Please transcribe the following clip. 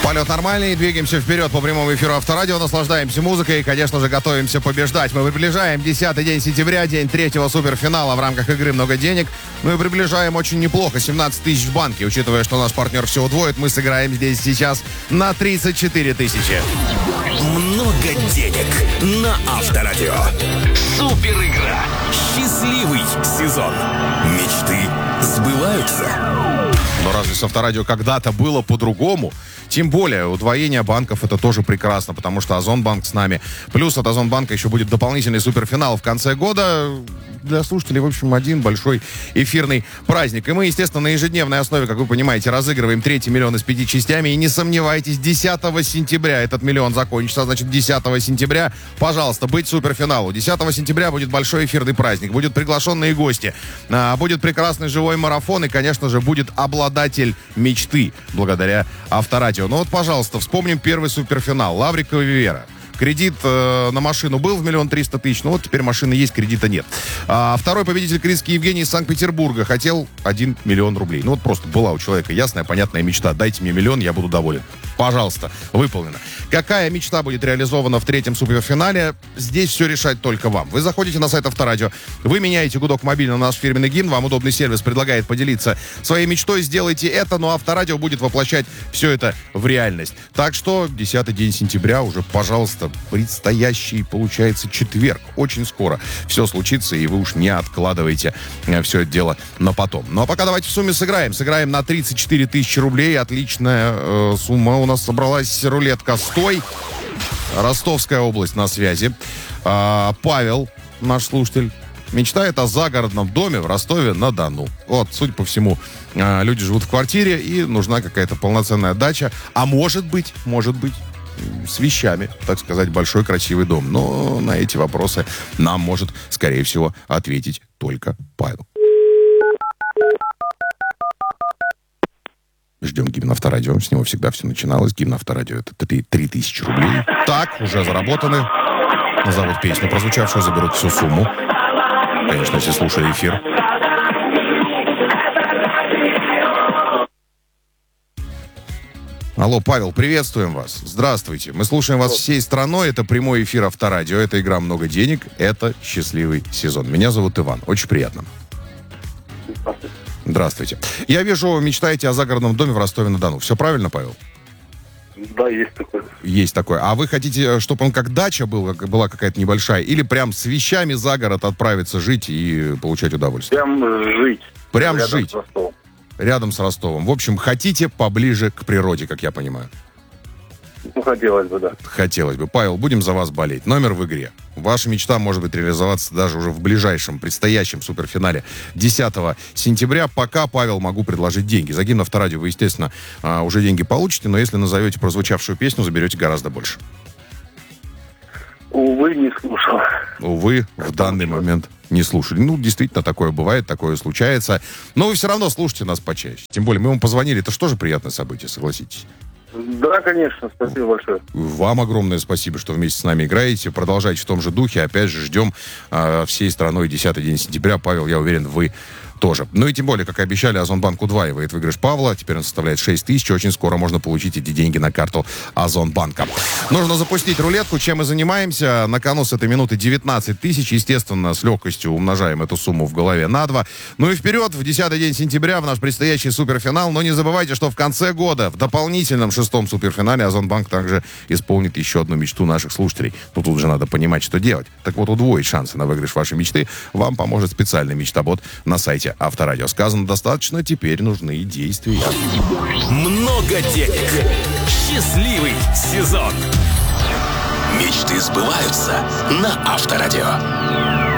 Полет нормальный, двигаемся вперед по прямому эфиру Авторадио, наслаждаемся музыкой и, конечно же, готовимся побеждать. Мы приближаем 10-й день сентября, день третьего суперфинала в рамках игры «Много денег». Мы приближаем очень неплохо, 17 тысяч в банке. Учитывая, что наш партнер все удвоит, мы сыграем здесь сейчас на 34 тысячи. Много денег на Авторадио. Супер игра. Счастливый сезон. Мечты сбываются. Но разве с Авторадио когда-то было по-другому? Тем более, удвоение банков — это тоже прекрасно, потому что Озонбанк с нами. Плюс от Озонбанка еще будет дополнительный суперфинал в конце года. Для слушателей, в общем, один большой эфирный праздник. И мы, естественно, на ежедневной основе, как вы понимаете, разыгрываем третий миллион из 5 частями. И не сомневайтесь, 10 сентября этот миллион закончится. Значит, 10 сентября, пожалуйста, быть суперфиналу. 10 сентября будет большой эфирный праздник. Будут приглашенные гости. Будет прекрасный живой марафон. И, конечно же, будет обладатель мечты благодаря Авторадио. Ну вот, пожалуйста, вспомним первый суперфинал. Лаврикова Вивера. Кредит на машину был в 1 300 000, ну вот теперь машины есть, кредита нет. Второй победитель Критский Евгений из Санкт-Петербурга хотел 1 миллион рублей. Ну вот просто была у человека ясная, понятная мечта. Дайте мне миллион, я буду доволен. Пожалуйста, выполнено. Какая мечта будет реализована в третьем суперфинале? Здесь все решать только вам. Вы заходите на сайт Авторадио, вы меняете гудок мобильный на наш фирменный гимн, вам удобный сервис предлагает поделиться своей мечтой, сделайте это, но Авторадио будет воплощать все это в реальность. Так что 10-й день сентября уже, пожалуйста, предстоящий, получается, четверг. Очень скоро все случится, и вы уж не откладывайте все это дело на потом. Ну а пока давайте в сумме сыграем. Сыграем на 34 тысячи рублей. Отличная сумма у нас собралась. Рулетка «Стой». Ростовская область на связи. Павел, наш слушатель, мечтает о загородном доме в Ростове-на-Дону. Вот, судя по всему, люди живут в квартире, и нужна какая-то полноценная дача. А может быть, с вещами, так сказать, большой красивый дом. Но на эти вопросы нам может, скорее всего, ответить только Павел. Ждем гимн Авторадио. С него всегда все начиналось. Гимн Авторадио — это 3000 рублей. Так, уже заработаны. Назовут песню прозвучавшую, заберут всю сумму. Конечно, все слушали эфир. Алло, Павел, приветствуем вас. Здравствуйте. Мы слушаем вас всей страной. Это прямой эфир Авторадио. Это игра «Много денег». Это счастливый сезон. Меня зовут Иван. Очень приятно. Здравствуйте. Я вижу, мечтаете о загородном доме в Ростове-на-Дону. Все правильно, Павел? Да, есть такое. Есть такое. А вы хотите, чтобы он как дача был, была какая-то небольшая, или прям с вещами за город отправиться жить и получать удовольствие? Прям жить. Прям жить. Рядом с Ростовом. В общем, хотите поближе к природе, как я понимаю. Ну, хотелось бы, да. Хотелось бы. Павел, будем за вас болеть. Номер в игре. Ваша мечта может быть реализоваться даже уже в ближайшем, предстоящем суперфинале 10 сентября. Пока, Павел, могу предложить деньги. За гимн Авторадио вы, естественно, уже деньги получите, но если назовете прозвучавшую песню, заберете гораздо больше. Увы, не слушал. Увы, в данный момент не слушали. Ну, действительно, такое бывает, такое случается. Но вы все равно слушайте нас почаще. Тем более, мы вам позвонили. Это что же приятное событие, согласитесь? Да, конечно. Спасибо большое. Вам огромное спасибо, что вместе с нами играете. Продолжайте в том же духе. Опять же, ждем всей страной 10 день сентября. Павел, я уверен, вы тоже. Ну и тем более, как и обещали, Озонбанк удваивает выигрыш Павла. Теперь он составляет 6 тысяч. Очень скоро можно получить эти деньги на карту Озонбанка. Нужно запустить рулетку, чем мы занимаемся. На кону с этой минуты 19 тысяч. Естественно, с легкостью умножаем эту сумму в голове на 2. Ну и вперед, в 10-й день сентября, в наш предстоящий суперфинал. Но не забывайте, что в конце года, в дополнительном 6-м суперфинале, Озонбанк также исполнит еще одну мечту наших слушателей. Но тут же надо понимать, что делать. Так вот, удвоить шансы на выигрыш вашей мечты вам поможет специальный мечтобот на сайте Авторадио. Сказано достаточно, теперь нужны действия. Много денег. Счастливый сезон. Мечты сбываются на Авторадио.